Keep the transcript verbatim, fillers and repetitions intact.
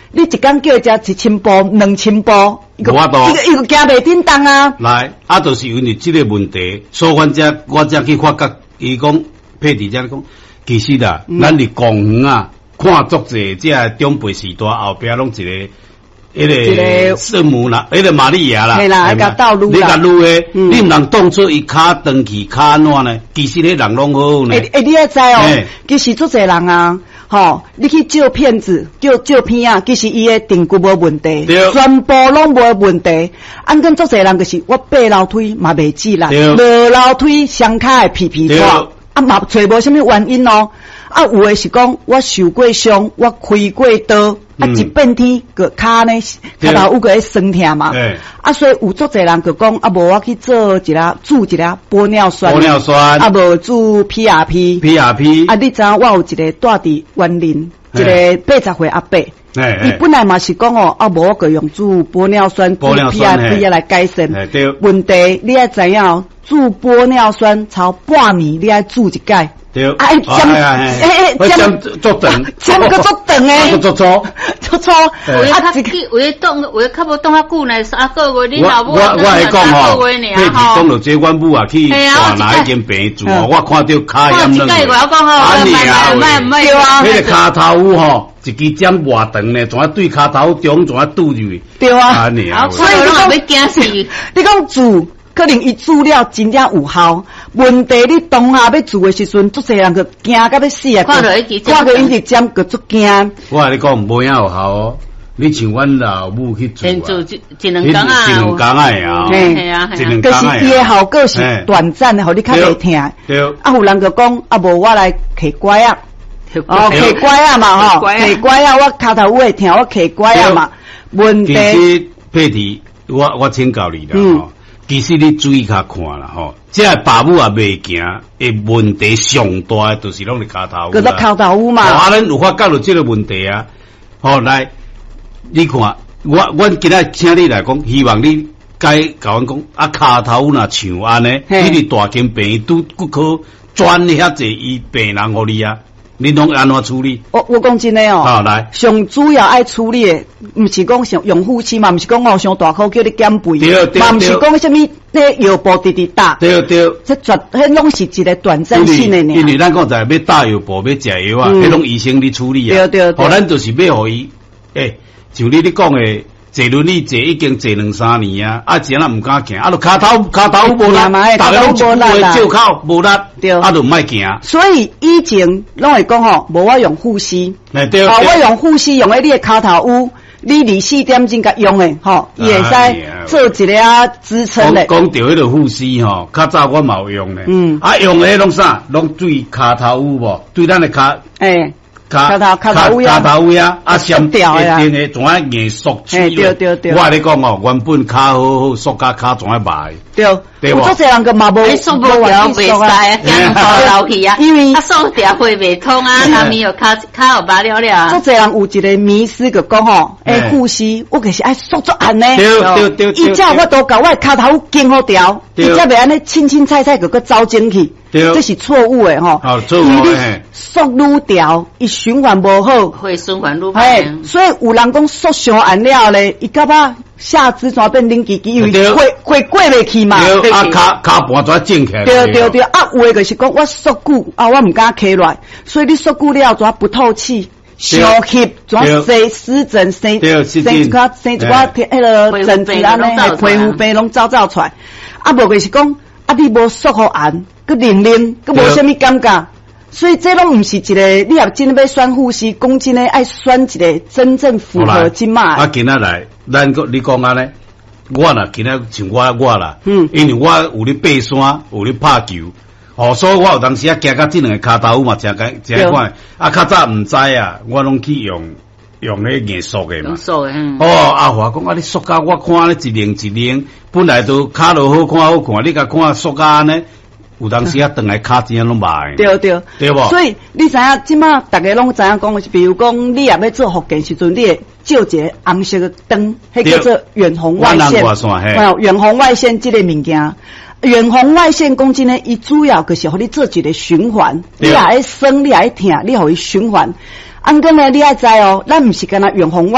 你一工叫伊食一千步、两千步，伊个无法度， 伊个伊个行袂叮当啊。 来，啊，就是因为这个问题，所以阮才我才去发觉，伊讲佩蒂才讲，其实啦，嗯、咱伫公园啊，看足济这长辈时代后壁拢一个。迄个圣母啦，迄个玛利亚啦， 系啦，迄个道路啦， 你甲路诶，你毋通当初伊骹长去骹安怎呢？其实迄人拢好呢。 诶诶，你也知哦，其實足濟人啊，吼，你去照片子，照照片啊，其實伊誒定位無問題，全部攏無問題。按跟足濟人就是我爬樓梯嘛袂止啦，落樓梯雙骹會皮皮拖，啊嘛找無啥物原因哦。啊，有誒是講我受過傷，我開過刀。啊！一變天個骹呢，骹頭有個會酸痛嘛。啊，所以有足濟人就講，啊，無我去做一個煮一個玻尿酸， 玻尿酸， 啊，無煮 P R P，P R P。啊， 你知影我有一個住佇園林，一個八十歲阿伯，伊本來嘛是講哦，啊，無我個用煮玻尿酸、煮 P R P 啊來改善。問題你愛知影，煮玻尿酸超半年，你愛煮一擺。 对， 啊，哎，針，哎哎， 針足長， 針個足長誒， 足粗， 足粗。 有誒較久，有誒當，有誒較無當較久呢，三個月，你老母我我係講吼，譬如講到這阮母啊去大哪一間病住哦，我看到骹炎軟，啊你啊，對啊，迄個骹頭烏吼，一支針偌長呢，仲要對骹頭中，仲要拄入去， 對啊， 啊你啊， 所以你講要驚死， 你講住。可能伊煮了真正有效，問題你當下要做的時陣，足濟人個驚到要死啊！ 看到一支針， 看到一支針個足驚。 我話你講無影有效哦，你像阮老母去做啊， 做一一兩工啊， 一兩工啊啊， 係啊係啊， 可是伊的效果是短暫的，互你較袂痛。 對， 啊有人就講啊無我來揢拐啊，哦揢拐啊嘛吼，揢拐啊我骹頭會痛，我揢拐啊嘛。問題其實佩蒂，我我請教你啦吼。其實你注意下看啦，吼，即個爸母也袂行，誒問題上大就是攏是骹頭。 個個骹頭烏嘛。 啊，咱有法覺到即個問題啊，吼，來，你看，我我今仔請你來講，希望你該甲阮講，啊骹頭若像安尼，你哋大間病院拄骨科轉遐濟醫病人互你啊。你攏安怎處理？ 我我講真誒哦， 好來， 上主要愛處理誒，毋是講上用護士嘛，毋是講哦上大口叫你減肥，嘛毋是講啥物咧藥布直直打， 對對， 即絕迄攏是一個短暫性誒呢。 因為咱講就係要打藥布，要食藥啊，迄種醫生你處理啊， 對對對， 互咱就是要互伊，誒，像你你講誒。坐輪椅坐已經坐兩三年啊，啊前仔毋敢行，啊，就骹頭骹頭無力，大家攏一句話借口無力，啊，就毋愛行。 所以以前攏會講吼，無我用護士， 哦， 我用護士用喺你嘅骹頭烏，你二四點鐘甲用誒，吼，伊會使做一個啊支撐咧。 講到迄個護士吼，較早我嘛有用咧，嗯，啊用誒攏啥，攏對骹頭烏無，對咱誒骹，誒。 骹頭骹頭烏呀，骹頭烏呀，啊上掉呀，一定誒，仲愛硬縮起。 對對對， 我你講哦，原本骹好好，縮甲骹仲愛壞。 對，對有足濟人個嘛無， 縮無掉袂使啊，驚到流去啊，因為啊縮掉會袂通啊，他咪又骹骹又拔了了。 足濟人有一個迷思個講吼，誒護士，我其實愛縮足按呢， 對對對， 伊只我都甲我骹頭經好掉，伊只袂安尼清清菜菜個個走進去。這是錯誤誒吼， 哦，錯誤誒， 縮愈掉，伊循環無好， 會循環愈歹。 所以有人講縮上按了咧，伊甲把下肢全變冷吱吱，因為過過過袂去嘛。 對，啊骹骹盤全正起來。 對對對，啊有誒就是講我縮久啊，我毋敢起來，所以你縮久了全不透氣，上氣全生濕疹，生生一寡生一寡迄個疹子安尼，皮膚病攏走走出來。啊無就是講啊你無縮好按。佮零零，佮無啥物感覺，所以這攏毋是一個，你若真要選護士，講真誒愛選一個真正符合即賣。 啊，今仔來，咱個你講安尼，我啦，今仔像我我啦，嗯，因為我有咧爬山，有咧拍球，哦，所以我有當時啊，行到這兩個骹頭嘛，真個真款，啊，較早毋知啊，我攏去用用迄硬縮誒嘛， 縮誒，嗯， 哦，阿華講啊，你縮甲我看咧一零一零，本來都骹落好看好看，你甲看縮甲安尼。有當時啊，轉來卡真攏歹。 對對， 對無？ 所以你知影，即馬大家攏知影講，比如講，你若要做復健時陣，你會照一個紅色嘅燈，迄叫做遠紅外線。遠紅外線這個物件，遠紅外線講真誒，伊主要就是互你做一個循環。你也愛酸，你也愛疼，你互伊循環。按講呢，你愛知哦，咱毋是干那遠紅外。